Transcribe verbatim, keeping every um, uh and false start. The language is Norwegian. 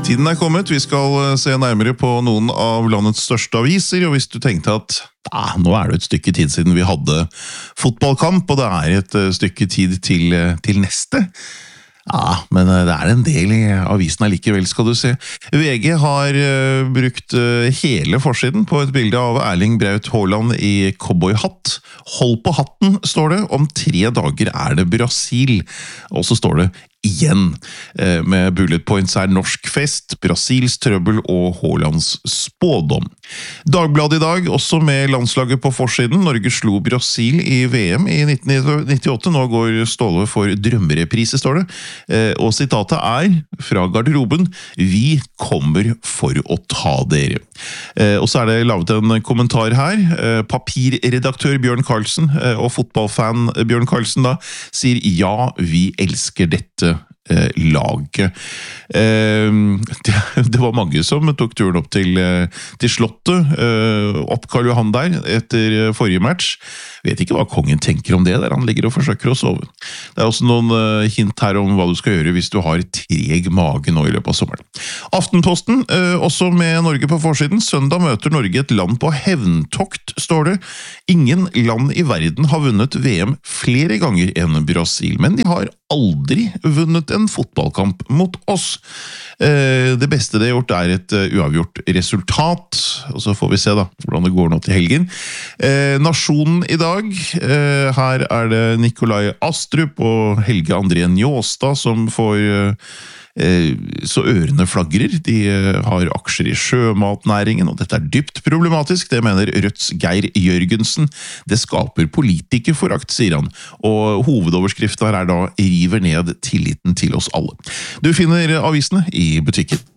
Tiden er kommet, vi skal se nærmere på noen av landets største aviser, og hvis du tenkte at ah, nå er det et stykke tid siden vi hadde fotballkamp, og det er et stykke tid til, til neste, ja, men det er en del i avisen likevel, skal du se. V G har uh, brukt uh, hele forsiden på et bilde av Erling Braut Haaland i cowboyhatt. Hold på hatten, står det. Om tre dager er det Brasil. Og så står det igjen, uh, med bullet points er norsk fest, Brasils trøbbel og Haalands spådom. Dagbladet i dag, også med landslaget på forsiden. Norge slo Brasil i V M i nitten nittiåtte. Nå går Ståle for drømmereprise, står det. Og sitatet er fra garderoben: vi kommer for å ta dere. Og så er det lavet en kommentar her. Papirredaktør Bjørn Karlsen og fotballfan Bjørn Karlsen da sier ja, vi elsker dette laget. Det var mange som tok turen opp til, til Slottet, opp Karl Johan der, etter forrige match. Vet ikke hva kongen tenker om det, der han ligger og forsøker å sove. Det er også noen hint her om hva du skal gjøre hvis du har treg mage nå i løpet av sommeren. Aftenposten, også med Norge på forsiden. Søndag møter Norge et land på hevntokt, står det. Ingen land i verden har vunnet V M flere ganger enn Brasil, men de har aldri vunnet en fotballkamp mot oss. Det beste det har gjort er et uavgjort resultat, og så får vi se da hvordan det går nå til helgen. Nasjonen i dag, her er det Nikolai Astrup og Helge André Njåstad som får så ørene flagrer. De har aksjer i sjømatnæringen, og dette er dypt problematisk, det mener Rødts Geir Jørgensen. Det skaper politikerforakt, sier han, og hovedoverskriften her er da river ned tilliten til oss alle. Du finner avisene i butikken.